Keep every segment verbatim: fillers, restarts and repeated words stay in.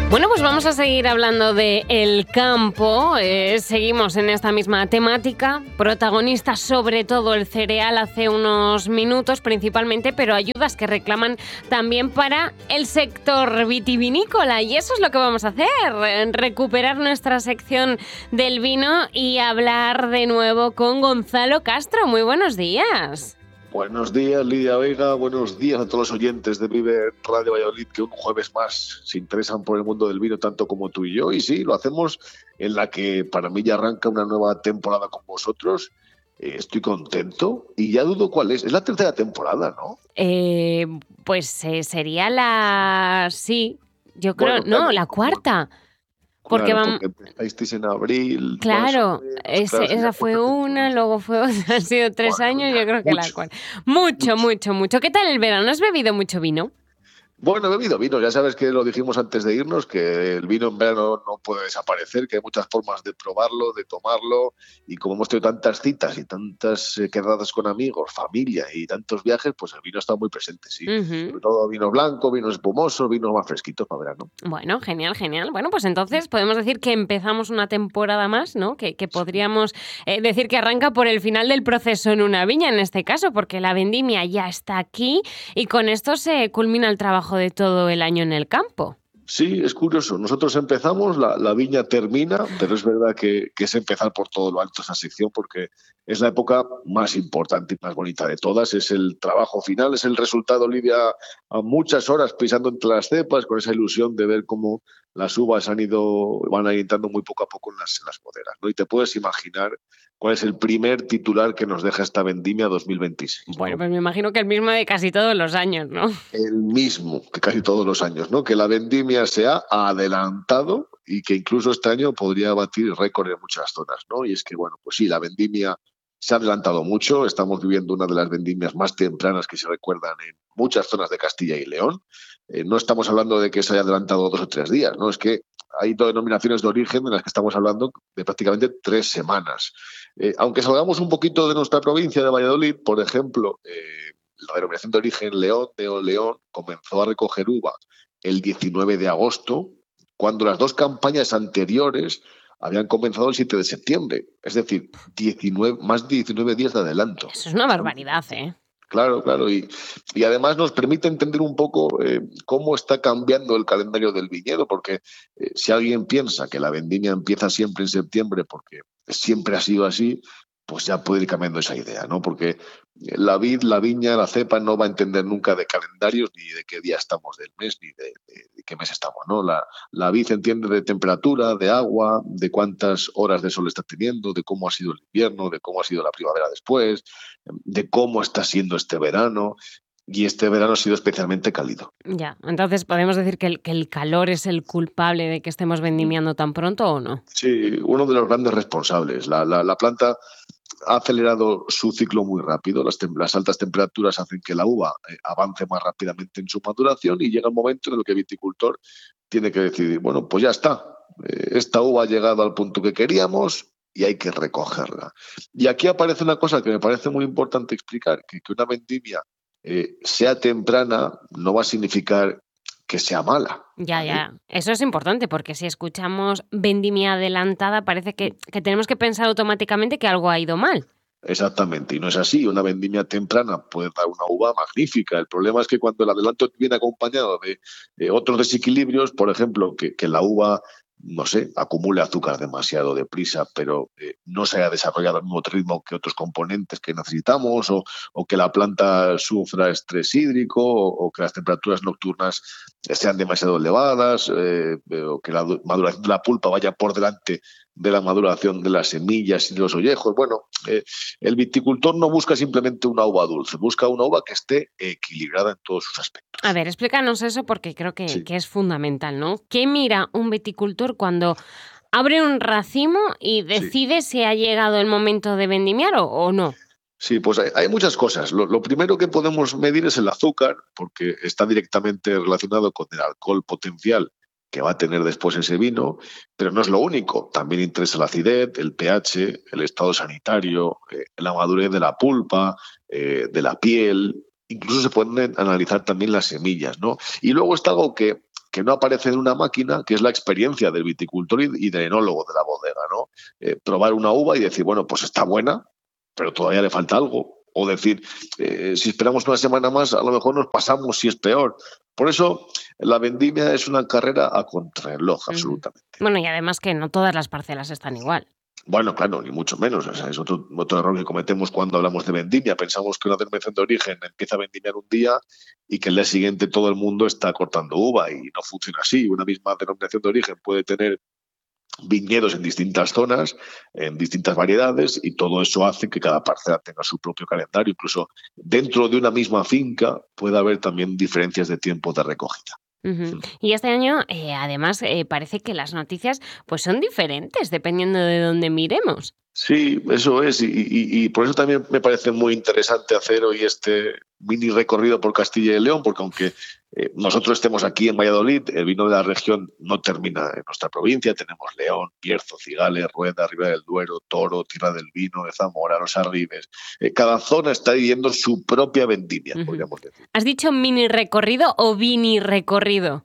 Bueno, pues vamos a seguir hablando de el campo. Eh, seguimos en esta misma temática. Protagonista sobre todo el cereal hace unos minutos principalmente, pero ayudas que reclaman también para el sector vitivinícola. Y eso es lo que vamos a hacer, recuperar nuestra sección del vino y hablar de nuevo con Gonzalo Castro. Muy buenos días. Buenos días, Lidia Vega. Buenos días a todos los oyentes de Vive Radio Valladolid, que un jueves más se interesan por el mundo del vino tanto como tú y yo. Y sí, lo hacemos en la que para mí ya arranca una nueva temporada con vosotros. Eh, estoy contento y ya dudo cuál es. Es la tercera temporada, ¿no? Eh, pues eh, sería la... Sí, yo creo... Bueno, claro, no, la cuarta. Porque, claro, vamos... porque empezasteis en abril. Claro, menos, ese, claro esa fue una, luego fue otra, han sido tres bueno, años, yo creo que mucho, la cuarta. Mucho, mucho, mucho, mucho. ¿Qué tal el verano? ¿Has bebido mucho vino? Bueno, he bebido vino, ya sabes que lo dijimos antes de irnos, que el vino en verano no puede desaparecer, que hay muchas formas de probarlo, de tomarlo, y como hemos tenido tantas citas y tantas eh, quedadas con amigos, familia y tantos viajes, pues el vino está muy presente, sí. Uh-huh. Sobre todo vino blanco, vino espumoso, vinos más fresquitos para verano. Bueno, genial, genial. Bueno, pues entonces podemos decir que empezamos una temporada más, ¿no? Que, que podríamos eh, decir que arranca por el final del proceso en una viña, en este caso, porque la vendimia ya está aquí y con esto se culmina el trabajo de todo el año en el campo. Sí, es curioso. Nosotros empezamos, la, la viña termina, pero es verdad que, que es empezar por todo lo alto esa sección porque es la época más importante y más bonita de todas. Es el trabajo final, es el resultado, Lidia, a muchas horas pisando entre las cepas con esa ilusión de ver cómo las uvas han ido, van a ir entrando muy poco a poco en las, en las bodegas, ¿no? Y te puedes imaginar cuál es el primer titular que nos deja esta vendimia dos mil veintiséis. Bueno, ¿no? Pues me imagino que el mismo de casi todos los años, ¿no? El mismo que casi todos los años, ¿no? Que la vendimia se ha adelantado y que incluso este año podría batir récord en muchas zonas, ¿no? Y es que, bueno, pues sí, la vendimia se ha adelantado mucho. Estamos viviendo una de las vendimias más tempranas que se recuerdan en muchas zonas de Castilla y León. Eh, no estamos hablando de que se haya adelantado dos o tres días, ¿no? Es que hay denominaciones de origen en las que estamos hablando de prácticamente tres semanas. Eh, aunque salgamos un poquito de nuestra provincia de Valladolid, por ejemplo, eh, la denominación de origen León de León comenzó a recoger uva el diecinueve de agosto, cuando las dos campañas anteriores habían comenzado el siete de septiembre. Es decir, diecinueve, más de diecinueve días de adelanto. Eso es una barbaridad, ¿eh? Claro, claro, y, y además nos permite entender un poco eh, cómo está cambiando el calendario del viñedo, porque eh, si alguien piensa que la vendimia empieza siempre en septiembre, porque siempre ha sido así, pues ya puede ir cambiando esa idea, ¿no? Porque la vid, la viña, la cepa no va a entender nunca de calendarios, ni de qué día estamos del mes, ni de, de, de qué mes estamos, ¿no? La, la vid entiende de temperatura, de agua, de cuántas horas de sol está teniendo, de cómo ha sido el invierno, de cómo ha sido la primavera después, de cómo está siendo este verano. Y este verano ha sido especialmente cálido. Ya, entonces podemos decir que el, que el calor es el culpable de que estemos vendimiando tan pronto, ¿o no? Sí, uno de los grandes responsables. La, la, la planta ha acelerado su ciclo muy rápido. Las, tem- las altas temperaturas hacen que la uva eh, avance más rápidamente en su maduración y llega el momento en el que el viticultor tiene que decidir, bueno, pues ya está. Eh, esta uva ha llegado al punto que queríamos y hay que recogerla. Y aquí aparece una cosa que me parece muy importante explicar, que, que una vendimia Eh, sea temprana no va a significar que sea mala. Ya, ya. Eso es importante porque si escuchamos vendimia adelantada parece que, que tenemos que pensar automáticamente que algo ha ido mal. Exactamente, y no es así. Una vendimia temprana puede dar una uva magnífica. El problema es que cuando el adelanto viene acompañado de, de otros desequilibrios, por ejemplo, que, que la uva, no sé, acumule azúcar demasiado deprisa, pero eh, no se haya desarrollado al mismo ritmo que otros componentes que necesitamos, o, o que la planta sufra estrés hídrico, o, o que las temperaturas nocturnas sean demasiado elevadas, eh, o que la maduración de la pulpa vaya por delante de la maduración de las semillas y de los ollejos. Bueno, eh, el viticultor no busca simplemente una uva dulce, busca una uva que esté equilibrada en todos sus aspectos. A ver, explícanos eso porque creo que, Sí. que es fundamental, ¿no? ¿Qué mira un viticultor cuando abre un racimo y decide sí. si ha llegado el momento de vendimiar o, o no? Sí, pues hay, hay muchas cosas. Lo, lo primero que podemos medir es el azúcar, porque está directamente relacionado con el alcohol potencial que va a tener después ese vino, pero no es lo único. También interesa la acidez, el pH, el estado sanitario, eh, la madurez de la pulpa, eh, de la piel. Incluso se pueden analizar también las semillas, ¿no? Y luego está algo que, que no aparece en una máquina, que es la experiencia del viticultor y del enólogo de la bodega, ¿no? Eh, probar una uva y decir, bueno, pues está buena, pero todavía le falta algo. O decir, eh, si esperamos una semana más, a lo mejor nos pasamos si es peor. Por eso, la vendimia es una carrera a contrarreloj, Mm. absolutamente. Bueno, y además que no todas las parcelas están igual. Bueno, claro, ni mucho menos. O sea, es otro, otro error que cometemos cuando hablamos de vendimia. Pensamos que una denominación de origen empieza a vendimiar un día y que el día siguiente todo el mundo está cortando uva, y no funciona así. Una misma denominación de origen puede tener viñedos en distintas zonas, en distintas variedades, y todo eso hace que cada parcela tenga su propio calendario. Incluso dentro de una misma finca puede haber también diferencias de tiempo de recogida. Uh-huh. Y este año, eh, además, eh, parece que las noticias pues son diferentes dependiendo de dónde miremos. Sí, eso es, y, y, y por eso también me parece muy interesante hacer hoy este mini recorrido por Castilla y León, porque aunque eh, nosotros estemos aquí en Valladolid, el vino de la región no termina en nuestra provincia. Tenemos León, Bierzo, Cigales, Rueda, Ribera del Duero, Toro, Tierra del Vino, de Zamora, Los Arribes. Eh, cada zona está viviendo su propia vendimia, uh-huh. podríamos decir. ¿Has dicho mini recorrido o vini recorrido?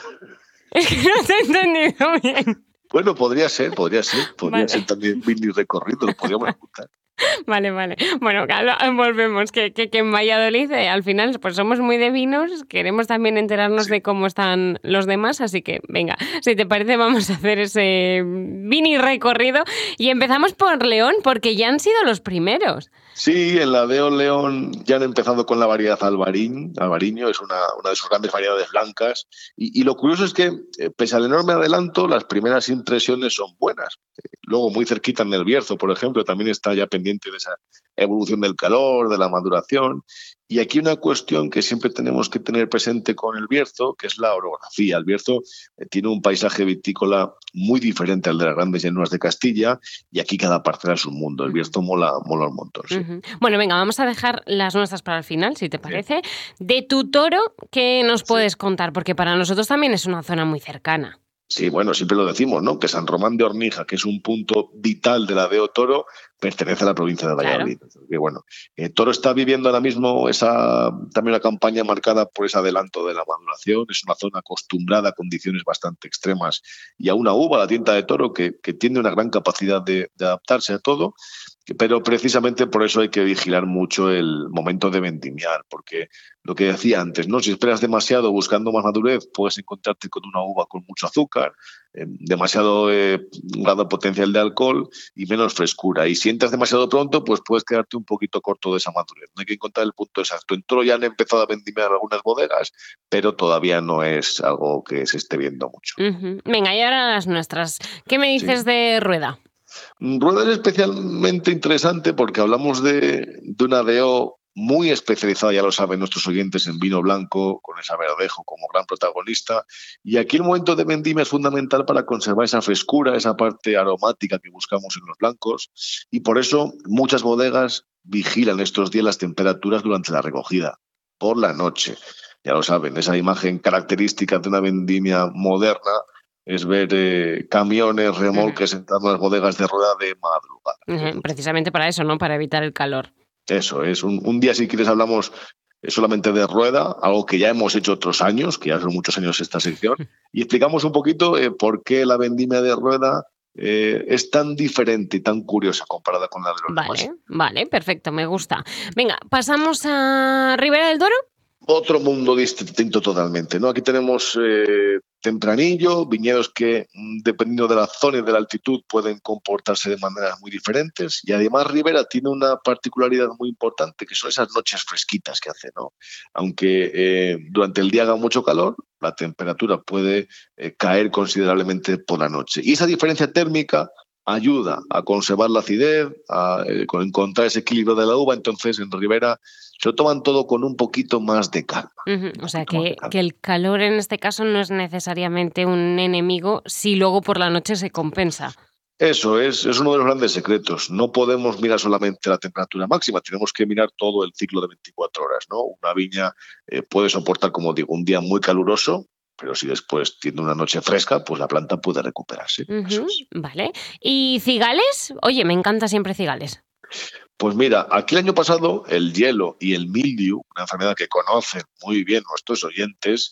Es que no te he entendido bien. Bueno, podría ser, podría ser, podría Vale. ser también mini recorrido, lo podríamos apuntar. Vale, vale. Bueno, volvemos, que, que, que en Valladolid eh, al final pues somos muy de vinos, queremos también enterarnos sí. de cómo están los demás, así que venga, si te parece vamos a hacer ese mini recorrido y empezamos por León, porque ya han sido los primeros. Sí, en la Deo León ya han empezado con la variedad Alvarín, Albariño, es una, una de sus grandes variedades blancas, y, y lo curioso es que, eh, pese al enorme adelanto, las primeras impresiones son buenas. Eh, luego, muy cerquita en el Bierzo, por ejemplo, también está ya pendiente de esa evolución del calor, de la maduración, y aquí una cuestión que siempre tenemos que tener presente con el Bierzo, que es la orografía. El Bierzo eh, tiene un paisaje vitícola muy diferente al de las grandes llanuras de Castilla, y aquí cada parcela es un mundo. El Bierzo mola, mola un montón, sí. Uh-huh. Bueno, venga, vamos a dejar las nuestras para el final, si te parece. Sí. De tu Toro, ¿qué nos puedes sí. contar? Porque para nosotros también es una zona muy cercana. Sí, bueno, siempre lo decimos, ¿no? Que San Román de Ornija, que es un punto vital de la Deo Toro, pertenece a la provincia de Valladolid. Claro. Que bueno, eh, Toro está viviendo ahora mismo esa también una campaña marcada por ese adelanto de la maduración. Es una zona acostumbrada a condiciones bastante extremas y a una uva, la tinta de Toro, que, que tiene una gran capacidad de, de adaptarse a todo. Pero precisamente por eso hay que vigilar mucho el momento de vendimiar, porque lo que decía antes, ¿no? Si esperas demasiado buscando más madurez, puedes encontrarte con una uva con mucho azúcar, eh, demasiado eh, grado potencial de alcohol y menos frescura. Y si entras demasiado pronto, pues puedes quedarte un poquito corto de esa madurez. No hay que encontrar el punto exacto. En Toro ya han empezado a vendimiar algunas bodegas, pero todavía no es algo que se esté viendo mucho. Uh-huh. Venga, y ahora las nuestras. ¿Qué me dices sí. de Rueda? Rueda es especialmente interesante porque hablamos de, de una Deo muy especializada, ya lo saben nuestros oyentes, en vino blanco, con esa Verdejo como gran protagonista. Y aquí el momento de vendimia es fundamental para conservar esa frescura, esa parte aromática que buscamos en los blancos. Y por eso muchas bodegas vigilan estos días las temperaturas durante la recogida, por la noche. Ya lo saben, esa imagen característica de una vendimia moderna es ver eh, camiones, remolques uh-huh. entrando a las bodegas de Rueda de madrugada. Uh-huh. Precisamente para eso, ¿no? Para evitar el calor. Eso es. Un, un día, si quieres, hablamos solamente de Rueda, algo que ya hemos hecho otros años, que ya son muchos años esta sección, y explicamos un poquito eh, por qué la vendimia de Rueda eh, es tan diferente y tan curiosa comparada con la de los vale, demás. Vale, perfecto, me gusta. Venga, ¿pasamos a Ribera del Duero? Otro mundo distinto totalmente, ¿no? Aquí tenemos eh, tempranillo, viñedos que, dependiendo de la zona y de la altitud, pueden comportarse de maneras muy diferentes. Y además Ribera tiene una particularidad muy importante, que son esas noches fresquitas que hace, ¿no? Aunque eh, durante el día haga mucho calor, la temperatura puede eh, caer considerablemente por la noche. Y esa diferencia térmica ayuda a conservar la acidez, a eh, encontrar ese equilibrio de la uva. Entonces, en Ribera se lo toman todo con un poquito más de calma. Uh-huh. O sea, que, que el calor en este caso no es necesariamente un enemigo si luego por la noche se compensa. Eso es, es uno de los grandes secretos. No podemos mirar solamente la temperatura máxima, tenemos que mirar todo el ciclo de veinticuatro horas, ¿no? Una viña eh, puede soportar, como digo, un día muy caluroso, pero si después tiene una noche fresca, pues la planta puede recuperarse. Uh-huh. Eso es. Vale. ¿Y cigales? Oye, me encanta siempre cigales. Pues mira, aquí el año pasado el hielo y el mildiu, una enfermedad que conocen muy bien nuestros oyentes,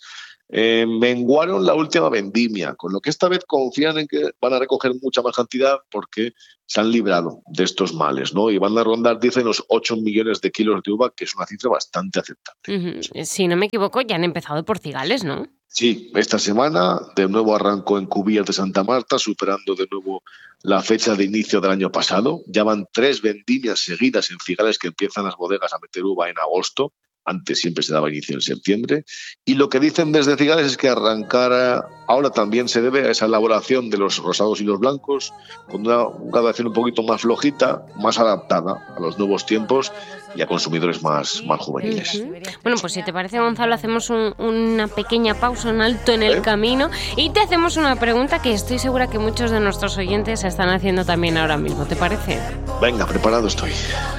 eh, menguaron la última vendimia, con lo que esta vez confían en que van a recoger mucha más cantidad porque se han librado de estos males, ¿no? Y van a rondar, dicen, los ocho millones de kilos de uva, que es una cifra bastante aceptable. Uh-huh. Si no me equivoco, ya han empezado por cigales, ¿no? Sí, esta semana de nuevo arrancó en Cubillas de Santa Marta, superando de nuevo la fecha de inicio del año pasado. Ya van tres vendimias seguidas en cigales, que empiezan las bodegas a meter uva en agosto. Antes siempre se daba inicio en septiembre. Y lo que dicen desde Cigales es que arrancar ahora también se debe a esa elaboración de los rosados y los blancos, con una graduación un poquito más flojita, más adaptada a los nuevos tiempos y a consumidores más, más juveniles. Uh-huh. Bueno, pues si te parece, Gonzalo, hacemos un, una pequeña pausa, un alto en el ¿Eh? camino, y te hacemos una pregunta que estoy segura que muchos de nuestros oyentes están haciendo también ahora mismo. ¿Te parece? Venga, preparado estoy.